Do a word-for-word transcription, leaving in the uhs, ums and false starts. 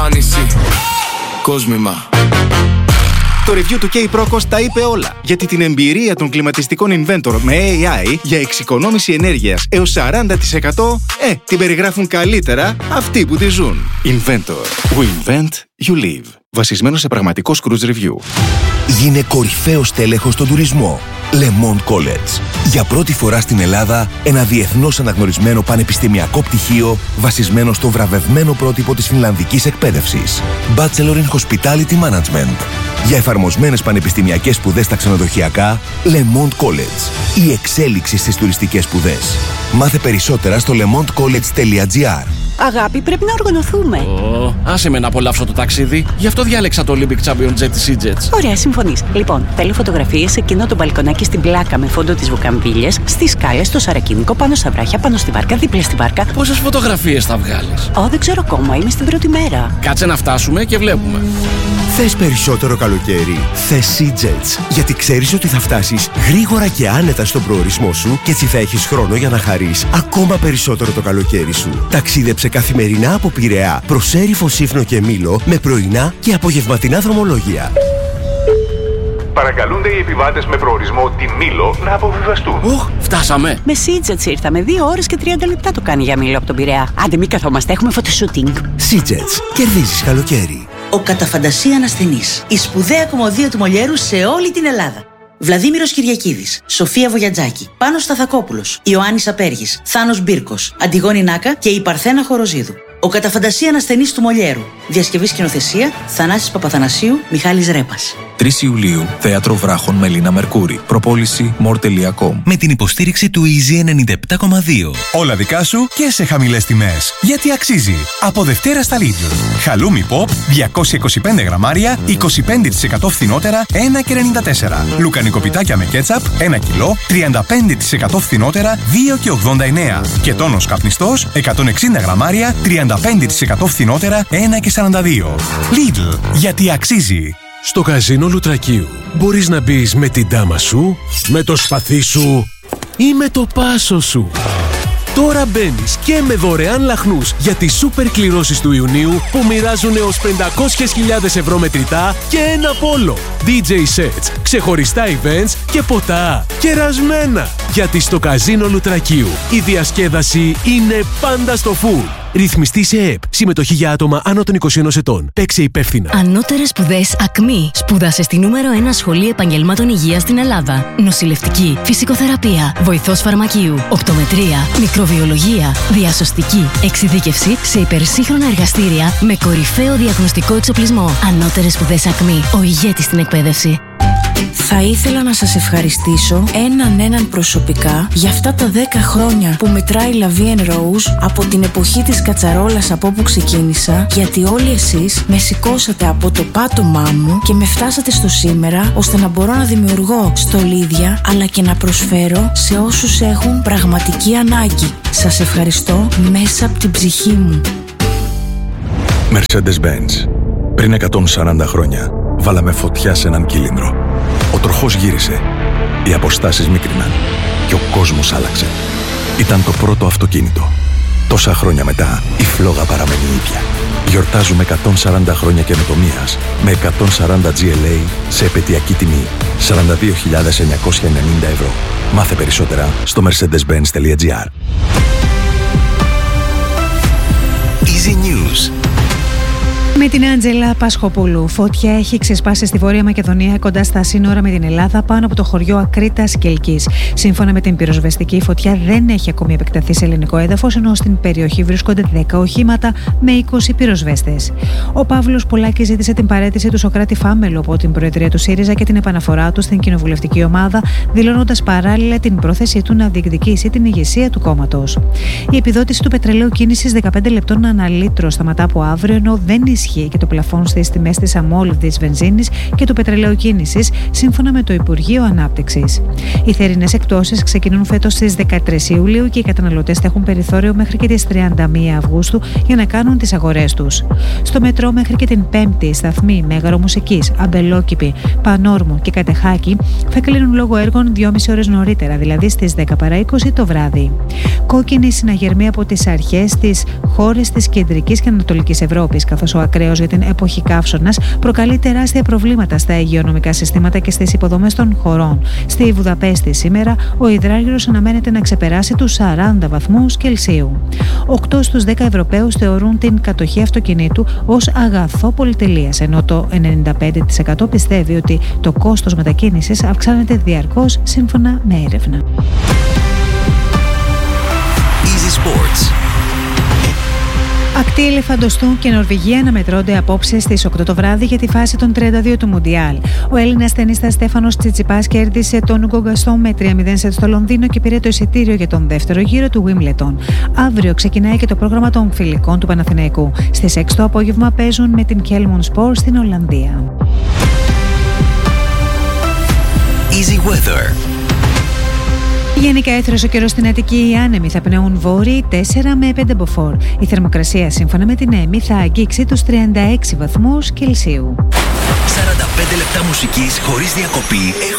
εμφάνιση. Κόσμημα. Το review του K-Procos τα είπε όλα, γιατί την εμπειρία των κλιματιστικών Inventor με έι άι για εξοικονόμηση ενέργειας έως σαράντα τοις εκατό ε, την περιγράφουν καλύτερα αυτοί που τη ζουν. Inventor. We invent, you live. Βασισμένο σε πραγματικό Cruise Review. Γίνε κορυφαίος τέλεχος στον τουρισμό. Le Monde College. Για πρώτη φορά στην Ελλάδα, ένα διεθνώς αναγνωρισμένο πανεπιστημιακό πτυχίο βασισμένο στο βραβευμένο πρότυπο της φινλανδικής εκπαίδευσης. Bachelor in Hospitality Management. Για εφαρμοσμένες πανεπιστημιακές σπουδές στα ξενοδοχειακά, Le Monde College. Η εξέλιξη στις τουριστικές σπουδές. Μάθε περισσότερα στο lemondecollege τελεία gr. Αγάπη, πρέπει να οργανωθούμε. Oh, άσε με να απολαύσω το ταξίδι. Γι' αυτό διάλεξα το Olympic Champion Jet της EasyJet. Ωραία, συμφωνείς. Λοιπόν, θέλω φωτογραφίες σε εκείνο το μπαλκονάκι στην πλάκα με φόντο τις βουκαμβίλιες, στις σκάλες, στο Σαρακίνικο, πάνω στα βράχια, πάνω στη βάρκα, δίπλα στη βάρκα. Πόσες φωτογραφίες θα βγάλεις? Ω, δεν ξέρω ακόμα. Είμαι στην πρώτη μέρα. Κάτσε να φτάσουμε και βλέπουμε. Θες περισσότερο καλοκαίρι? Θες EasyJet. Γιατί ξέρεις ότι θα φτάσεις γρήγορα και άνετα στον προορισμό σου και έτσι θα έχεις χρόνο για να χαρείς ακόμα περισσότερο το καλοκαίρι σου. Ταξίδεψε καθημερινά από Πειραιά προς Έριφο, Σύφνο και Μήλο με πρωινά και απογευματινά δρομολόγια. Παρακαλούνται οι επιβάτες με προορισμό τη Μήλο να αποβιβαστούν. Οχ, φτάσαμε. Με EasyJet ήρθαμε. Δύο ώρες και τριάντα λεπτά το κάνει για Μήλο από τον Πειραιά. Άντε, μην καθόμαστε, έχουμε φωτοσούτινγκ. EasyJet. Κερδίζεις καλοκαίρι. Ο Καταφαντασία Ασθενής. Η σπουδαία κομμωδία του Μολιέρου σε όλη την Ελλάδα. Βλαδίμηρος Κυριακίδης, Σοφία Βογιατζάκη, Πάνος Σταθακόπουλος, Ιωάννης Απέργης, Θάνος Μπίρκος, Αντιγόνη Νάκα και η Παρθένα Χοροζίδου. Ο Καταφαντασία Ασθενής του Μολιέρου. Διασκευή σκηνοθεσία Θανάσης Παπαθανασίου, Μιχάλης Ρέπας. τρεις Ιουλίου, Θέατρο Βράχων Μελίνα Μερκούρη. Προπόληση μορ τελεία κομ. Με την υποστήριξη του Easy ενενήντα επτά κόμμα δύο. Όλα δικά σου και σε χαμηλές τιμές. Γιατί αξίζει. Από Δευτέρα στα Lidl. Χαλούμι Pop διακόσια είκοσι πέντε γραμμάρια, είκοσι πέντε τοις εκατό φθηνότερα, ένα και ενενήντα τέσσερα. Λουκανικοπιτάκια με κέτσαπ, ένα κιλό, τριάντα πέντε τοις εκατό φθηνότερα, δύο και ογδόντα εννέα. Και τόνος καπνιστός, εκατόν εξήντα γραμμάρια, τριάντα πέντε τοις εκατό φθηνότερα, ένα και σαράντα δύο. Lidl. Γιατί αξίζει. Στο καζίνο Λουτρακίου μπορείς να μπεις με την ντάμα σου, με το σπαθί σου ή με το πάσο σου. Τώρα μπαίνεις και με δωρεάν λαχνούς για τις σούπερ κληρώσεις του Ιουνίου που μοιράζουν έως πεντακόσιες χιλιάδες ευρώ μετρητά και ένα πόλο. ντι τζέι sets, ξεχωριστά events και ποτά. Κερασμένα! Γιατί στο καζίνο Λουτρακίου η διασκέδαση είναι πάντα στο full. Ρυθμιστή σε ΕΕΠ. Συμμετοχή για άτομα άνω των είκοσι ενός ετών. Παίξε υπεύθυνα. Ανώτερες σπουδές ΑΚΜΗ. Σπούδασε στη νούμερο ένα σχολή επαγγελμάτων υγείας στην Ελλάδα. Νοσηλευτική, φυσικοθεραπεία, βοηθός φαρμακείου, οπτομετρία, μικροβιολογία, διασωστική, εξειδίκευση σε υπερσύγχρονα εργαστήρια με κορυφαίο διαγνωστικό εξοπλισμό. Ανώτερες σπουδές ΑΚΜΗ. Ο ηγέτης στην εκπαίδευση. Θα ήθελα να σας ευχαριστήσω έναν έναν προσωπικά για αυτά τα δέκα χρόνια που μετράει La Vie en Rose από την εποχή της κατσαρόλας από όπου ξεκίνησα, γιατί όλοι εσείς με σηκώσατε από το πάτωμά μου και με φτάσατε στο σήμερα ώστε να μπορώ να δημιουργώ στολίδια αλλά και να προσφέρω σε όσους έχουν πραγματική ανάγκη. Σας ευχαριστώ μέσα από την ψυχή μου. Mercedes-Benz. Πριν εκατόν σαράντα χρόνια βάλαμε φωτιά σε έναν κύλινδρο. Ο τροχός γύρισε, οι αποστάσεις μίκριναν και ο κόσμος άλλαξε. Ήταν το πρώτο αυτοκίνητο. Τόσα χρόνια μετά, η φλόγα παραμένει ίδια. Γιορτάζουμε εκατόν σαράντα χρόνια καινοτομίας με εκατόν σαράντα τζι ελ έι σε επαιτειακή τιμή σαράντα δύο χιλιάδες εννιακόσια ενενήντα ευρώ. Μάθε περισσότερα στο mercedes benz τελεία gr. Easy News. Με την Άντζελα Πασχοπούλου. Φωτιά έχει ξεσπάσει στη Βόρεια Μακεδονία κοντά στα σύνορα με την Ελλάδα πάνω από το χωριό Ακρίτας Κελκής. Σύμφωνα με την πυροσβεστική, η φωτιά δεν έχει ακόμη επεκταθεί σε ελληνικό έδαφος, ενώ στην περιοχή βρίσκονται δέκα οχήματα με είκοσι πυροσβέστες. Ο Παύλος Πουλάκης ζήτησε την παραίτηση του Σωκράτη Φάμελου από την Προεδρία του ΣΥΡΙΖΑ και την επαναφορά του στην κοινοβουλευτική ομάδα, δηλώνοντας παράλληλα την πρόθεσή του να διεκδικήσει την ηγεσία του κόμματος. Η επιδότηση του πετρελαίου κίνησης δεκαπέντε λεπτών ανά λίτρο σταματά από αύριο, ενώ δεν ισχύει και το πλαφόν στις τιμές της αμόλυβδης βενζίνης και του πετρελαίου κίνησης, σύμφωνα με το Υπουργείο Ανάπτυξης. Οι θερινές εκπτώσεις ξεκινούν φέτος στις δεκατρείς Ιουλίου και οι καταναλωτές θα έχουν περιθώριο μέχρι και τις τριάντα μία Αυγούστου για να κάνουν τις αγορές τους. Στο μετρό μέχρι και την Πέμπτη, οι σταθμοί Μέγαρο Μουσικής, Αμπελόκηπη, Πανόρμου και Κατεχάκη θα κλείνουν λόγω έργων δυόμιση ώρες νωρίτερα, δηλαδή στις δέκα παρά είκοσι το βράδυ. Κόκκινη συναγερμή από τις αρχές στις χώρες της κεντρικής και ανατολικής Ευρώπης, καθώς ο χρέος για την εποχή καύσωνας προκαλεί τεράστια προβλήματα στα υγειονομικά συστήματα και στις υποδομές των χωρών. Στη Βουδαπέστη σήμερα ο υδράργυρος αναμένεται να ξεπεράσει τους σαράντα βαθμούς Κελσίου. οκτώ στους δέκα Ευρωπαίους θεωρούν την κατοχή αυτοκινήτου ως αγαθό πολυτελείας, ενώ το ενενήντα πέντε τοις εκατό πιστεύει ότι το κόστος μετακίνησης αυξάνεται διαρκώς σύμφωνα με έρευνα. Easy Sports. Ακτή Ελεφαντοστού και Νορβηγία αναμετρώνται απόψε στις οκτώ το βράδυ για τη φάση των τριάντα δύο του Μουντιάλ. Ο Έλληνας τενίστας Στέφανος Τσιτσιπάς κέρδισε τον Ούγκο Γκαστόν με τρία μηδέν σετ στο Λονδίνο και πήρε το εισιτήριο για τον δεύτερο γύρο του Wimbledon. Αύριο ξεκινάει και το πρόγραμμα των φιλικών του Παναθηναϊκού. Στις έξι το απόγευμα παίζουν με την Kelmon Sport στην Ολλανδία. Easy Weather. Γενικά έθρος ο καιρός στην Αττική, οι άνεμοι θα πνέουν βόρειοι τέσσερα με πέντε μποφόρ. Η θερμοκρασία σύμφωνα με την ΕΜΗ θα αγγίξει τους τριάντα έξι βαθμούς Κελσίου. σαράντα πέντε λεπτά μουσικής χωρίς διακοπή.